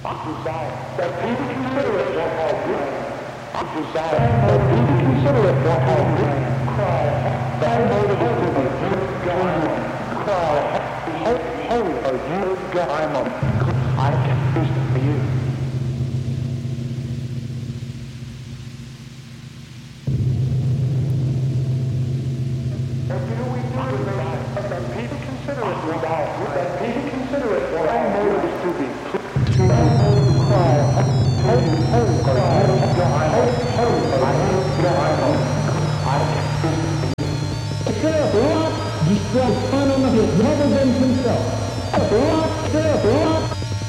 desire that people consider it what all good. Desire that people consider it what all good. Cry, thy motive is to be good God. Cry, holy are you God. I can do for you.